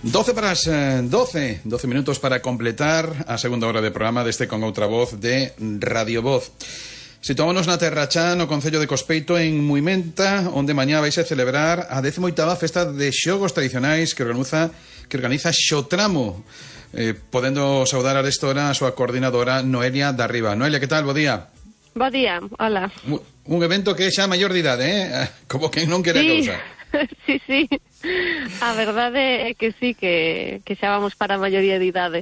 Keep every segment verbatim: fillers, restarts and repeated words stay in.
doce para as doce, doce minutos para completar a segunda hora de programa deste Con Outra Voz de Radio Voz. Situámonos na Terra Chá, no concello de Cospeito, en Muimenta, onde mañá vais a celebrar a décima oitava festa de xogos tradicionais que organiza, que organiza Xotramo. Eh, podendo saudar a esta hora a súa coordinadora Noelia Darriba. Noelia, que tal? Bo día. Bo día, hola. Un, un evento que é xa maior de idade, eh? Como que non quere sí. a cousa. Sí, sí. A verdade é que sí, que, que xa vamos para a maioría de idade.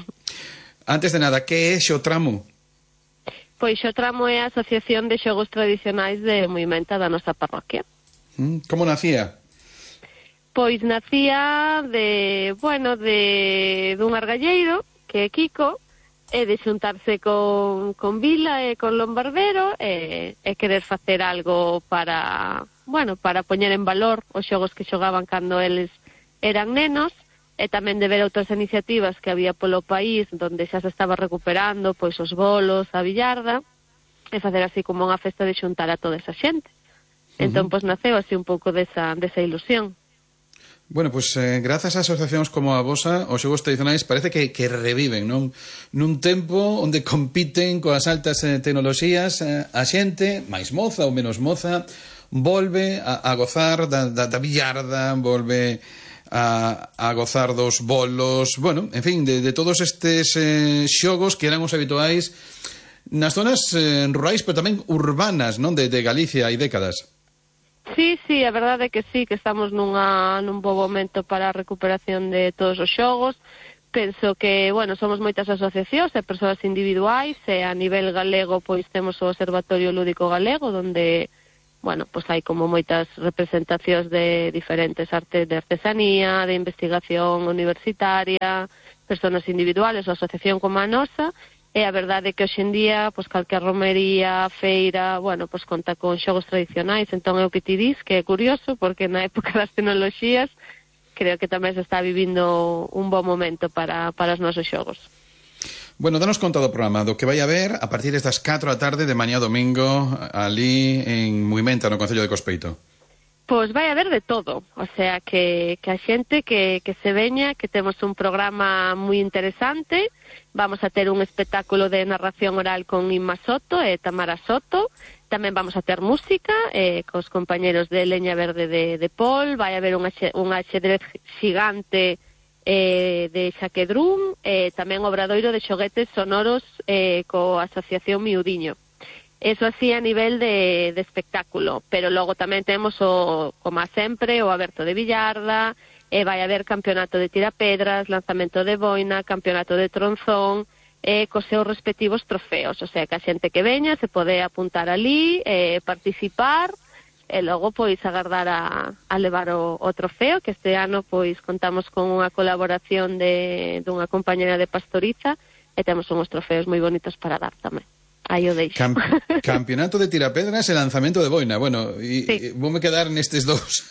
Antes de nada, que é Xotramo? Pois Xotramo é a Asociación de Xogos Tradicionais de Muimenta da nosa parroquia. Como nacía? Pois nacía de, bueno, de dun argalleiro, que é Kiko, e de xuntarse con, con Vila e con Lombardero e, e querer facer algo para, bueno, para poñer en valor os xogos que xogaban cando eles eran nenos, e tamén de ver outras iniciativas que había polo país onde xa se estaba recuperando pois os bolos, a billarda, e facer así como unha festa de xuntar a toda esa xente. Entón, uh-huh. pois naceu así un pouco desa, desa ilusión. Bueno, pois pues, eh, grazas a asociacións como a vosa, os xogos tradicionais parece que, que reviven, non? Nun tempo onde compiten coas altas eh, tecnoloxías, eh, a xente, máis moza ou menos moza, volve a, a gozar da, da, da billarda, volve a, a gozar dos bolos, bueno, en fin, de, de todos estes eh, xogos que eran os habituais nas zonas eh, rurais, pero tamén urbanas, non? De, de Galicia hai décadas. Sí, sí, a verdade é que sí, que estamos nunha, nun bo momento para a recuperación de todos os xogos. Penso que, bueno, somos moitas asociacións e persoas individuais, e a nivel galego, pois temos o Observatorio Lúdico Galego, onde, bueno, pois hai como moitas representacións de diferentes artes de artesanía, de investigación universitaria, persoas individuales, ou asociación como a nosa. E a verdade é que hoxendía, pois, calquer romería, feira, bueno, pois conta con xogos tradicionais, entón é o que ti dis, que é curioso, porque na época das tecnoloxías, creo que tamén se está vivindo un bon momento para, para os nosos xogos. Bueno, danos conta do programa, do que vai haber a partir das catro da tarde de mañá domingo, ali en Muimenta, no concello de Cospeito. Pois vai haber de todo, o sea, que, que a xente que, que se veña, que temos un programa moi interesante. Vamos a ter un espectáculo de narración oral con Inma Soto e Tamara Soto. Tamén vamos a ter música eh, cos compañeros de Leña Verde de, de Pol. Vai haber un, un axedrez xigante eh, de Xaquedrún, e eh, tamén obradoiro de xoguetes sonoros eh, coa Asociación Miudiño. Eso así a nivel de, de espectáculo, pero logo tamén temos o, como a sempre, o aberto de billarda, e vai haber campeonato de tirapedras, lanzamento de boina, campeonato de tronzón, e cos seus respectivos trofeos, o sea que a xente que veña se pode apuntar ali, e participar, e logo pois agardar a, a levar o, o trofeo, que este ano pois contamos con unha colaboración de dunha compañera de Pastoriza, e temos uns trofeos moi bonitos para dar tamén. Aí o deixo. Camp campeonato de tirapedras e lanzamento de boina. Bueno, e, sí. e voume quedar nestes dous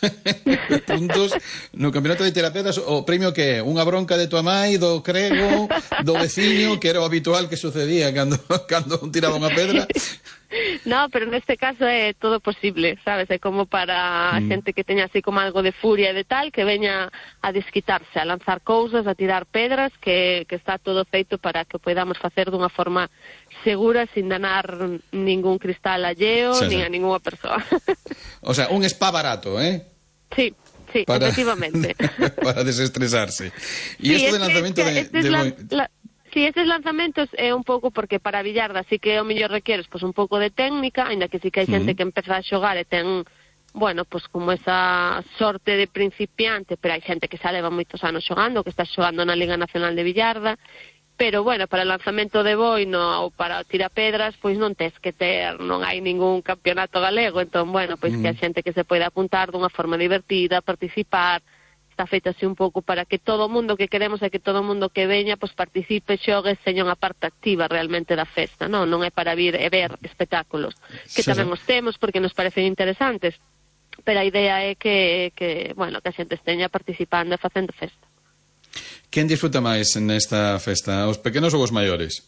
puntos. No campeonato de tirapedras, o premio que é? Unha bronca de tua mai, do crego, do veciño, que era o habitual que sucedía cando, cando un tiraba unha pedra? No, pero neste caso é todo posible, sabes? É como para a mm. xente que teña así como algo de furia e de tal, que veña a desquitarse, a lanzar cousas, a tirar pedras, que, que está todo feito para que podamos facer dunha forma segura, sin danar ningún cristal alleo, sí, nin sí. a ninguna persoa. O sea, un spa barato, eh? Sí, sí, para... efectivamente. Para desestresarse. E sí, isto de lanzamento de... Este de... La, la... Sí, estes lanzamentos é un pouco porque para a billarda sí que o mellor requeres pois, un pouco de técnica, aínda que sí que hai xente uh -huh. que empeza a xogar e ten, bueno, pois como esa sorte de principiante, pero hai xente que xa leva moitos anos xogando, que está xogando na Liga Nacional de Billarda, pero, bueno, para o lanzamento de boino ou para o tirapedras, pois non tes que ter, non hai ningún campeonato galego, entón, bueno, pois uh -huh. que a xente que se pode apuntar dunha forma divertida, participar. Está feito así un pouco para que todo o mundo que queremos é que todo o mundo que veña pois participe, xogue, seña unha parte activa realmente da festa, non? Non é para vir e ver espectáculos, que sí, tamén os temos porque nos parecen interesantes, pero a idea é que, que, bueno, que a xente esteña participando e facendo festa. Quen disfruta máis nesta festa, os pequenos ou os maiores?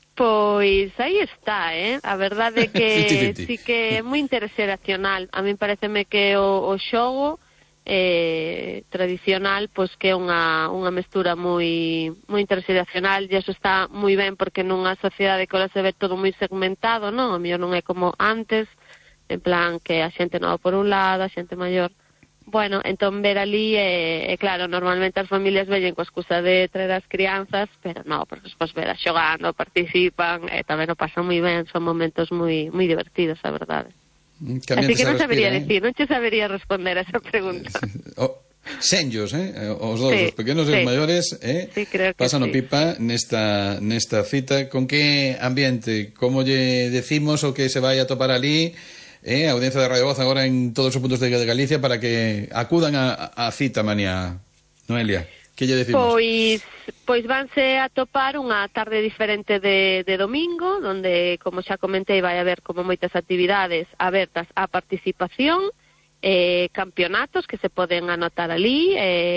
Pois aí está, eh? A verdade é que sí que é moi interxeracional. A mí pareceme que o, o xogo eh, tradicional, pois que é unha, unha mestura moi moi interxeracional, e iso está moi ben porque nunha sociedade que ahora se ve todo moi segmentado, non? A mellor non é como antes, en plan que a xente nova por un lado, a xente maior. Bueno, entón ver ali, é, é claro, normalmente as familias veñen coa excusa de traer as crianzas, pero non, porque despois veras xogando, participan, e tamén o pasan moi ben, son momentos moi moi divertidos, a verdade. Que así que non sabería respira, decir, eh? non che sabería responder a esa pregunta. Oh, senllos, eh? Os dous, Sí, os pequenos e sí. os maiores, eh? Sí, creo que pasan o sí. pipa nesta, nesta cita. Con que ambiente? Como lle decimos o que se vai a topar ali? Eh, a audiencia de Radio Voz agora en todos os puntos de Galicia para que acudan a, a cita mañá. Noelia, que lle decimos? Pois, pois vanse a topar unha tarde diferente de, de domingo, onde, como xa comentei, vai haber como moitas actividades abertas á participación, eh, campeonatos que se poden anotar ali,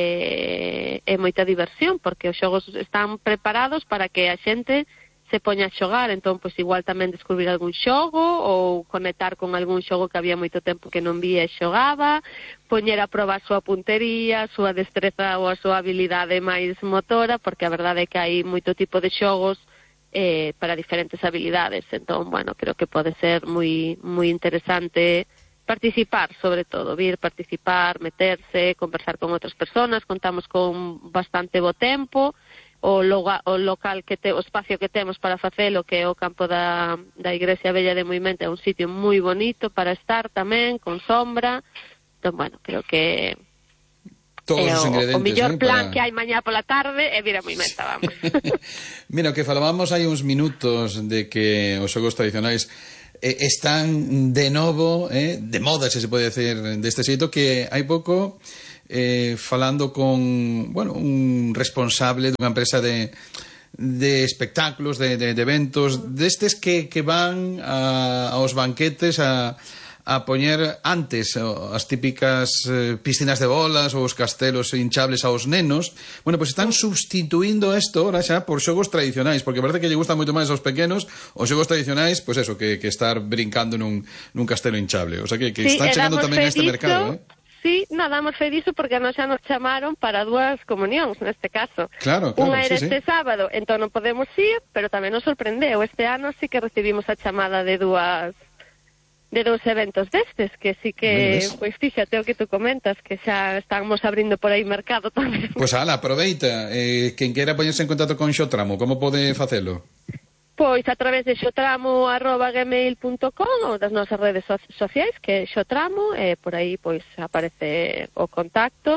eh, e moita diversión, porque os xogos están preparados para que a xente se poña a xogar, entón, pois, igual tamén descubrir algún xogo ou conectar con algún xogo que había moito tempo que non vía e xogaba, poñer a proba a súa puntería, a súa destreza ou a súa habilidade máis motora, porque a verdade é que hai moito tipo de xogos eh, para diferentes habilidades, entón, bueno, creo que pode ser moi moi interesante participar, sobre todo, vir participar, meterse, conversar con outras persoas, contamos con bastante bo tempo, o, loga, o local que te, o espacio que temos para facelo, que é o campo da, da Igrexa Vella de Moimenta, é un sitio moi bonito para estar tamén, con sombra. Entón, bueno, creo que todos é os ingredientes, o, o mellor eh, plan para... que hai mañá pola tarde é vir a Moimenta, vamos. Mira, o que falábamos hai uns minutos de que os xogos tradicionais eh, están de novo, eh, de moda, se se pode decir deste xeito, que hai pouco eh, falando con, bueno, un responsable dunha empresa de, de espectáculos, de, de, de eventos, destes que, que van a, aos banquetes a, a poñer antes as típicas eh, piscinas de bolas ou os castelos hinchables aos nenos. Bueno, pois pues están substituindo isto ahora xa por xogos tradicionais, porque parece que lle gusta moito máis aos pequenos os xogos tradicionais, pois pues eso, que, que estar brincando nun, nun castelo hinchable. O sea que, que sí, están chegando tamén a este mercado, eh? Sí, non damos fe diso porque nos xa nos chamaron para dúas comunións, neste caso. Claro, claro, unha era sí, este sí. sábado, entón non podemos ir, pero tamén nos sorprendeu. Este ano sí que recibimos a chamada de dúas de dous eventos destes, que sí que, pois fíxate o que tú comentas, que xa estamos abrindo por aí mercado tamén. Pois pues, ala, aproveita. Eh, quen queira poñerse en contacto con Xotramo, como pode facelo? Pois a través de xotramo arroba gmail punto com ou das nosas redes so sociais, que é Xotramo, e por aí pois aparece o contacto,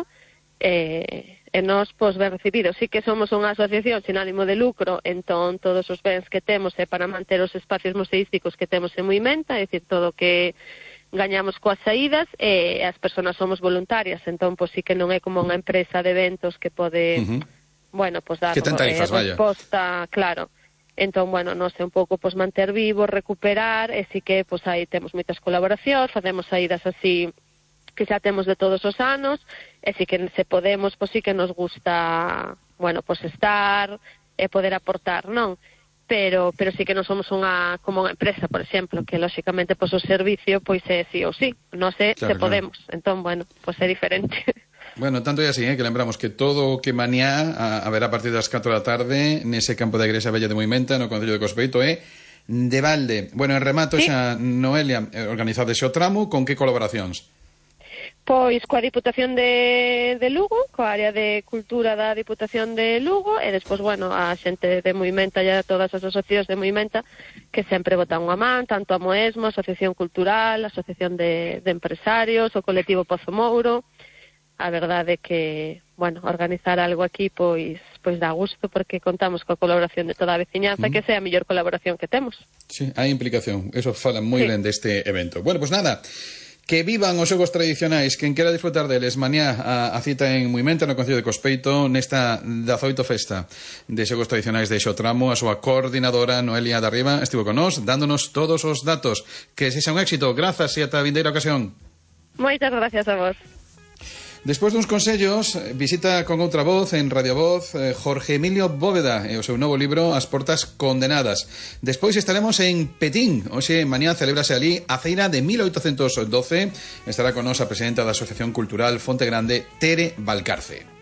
e, e nós pois ben recibidos. Sí que somos unha asociación sin ánimo de lucro, entón todos os bens que temos é para manter os espacios museísticos que temos en Moimenta, é dicir, todo o que gañamos coas saídas, e as persoas somos voluntarias, entón pois sí que non é como unha empresa de eventos que pode, uh -huh. bueno, pois dar que ten tarifas, eh, resposta, vaya. Claro. Entón, bueno, non sei, un pouco pois manter vivo, recuperar, e si que pois aí temos moitas colaboracións, facemos saídas así que xa temos de todos os anos, e si que se podemos, pois si que nos gusta, bueno, pois estar e poder aportar, non? Pero pero si que non somos unha como unha empresa, por exemplo, que lóxicamente pois o servicio pois é sí ou sí, non sei claro, se podemos. Claro. Entón, bueno, pois é diferente. Bueno, tanto é así, eh, que lembramos que todo o que mañá a, a ver a partir das catro da tarde nese campo da Igrexa Vella de Moimenta, no Concello de Cospeito, é de balde. Bueno, en remato ¿Sí? xa, Noelia, organizado ese o tramo, con que colaboracións? Pois coa Diputación de, de Lugo, coa área de cultura da Diputación de Lugo, e despois, bueno, a xente de Moimenta e todas as asociacións de Moimenta que sempre botan unha man, tanto a Moesmo, a Asociación Cultural, a Asociación de, de Empresarios, o colectivo Pozo Mouro. A verdade é que, bueno, organizar algo aquí pois pois dá gusto porque contamos coa colaboración de toda a veciñanza, mm. que sea a mellor colaboración que temos. Sí, hai implicación, eso fala moi sí. ben deste evento. Bueno, pois pues nada, que vivan os xogos tradicionais, quen quera disfrutar deles mañá a, a cita en Moimenta, no Concello de Cospeito, nesta dezaoito festa de xogos tradicionais de Xotramo. A súa coordinadora Noelia Darriba estivo con nós dándonos todos os datos. Que sexa un éxito, grazas e ata a vindeira ocasión. Moitas gracias a vos. Despois duns consellos, visita con outra voz en Radio Voz eh, Jorge Emilio Bóveda e o seu novo libro As Portas Condenadas. Despois estaremos en Petín. Hoxe, mañá, celebrase ali a feira de mil oitocentos doce. Estará con nos a presidenta da Asociación Cultural Fonte Grande, Tere Valcarce.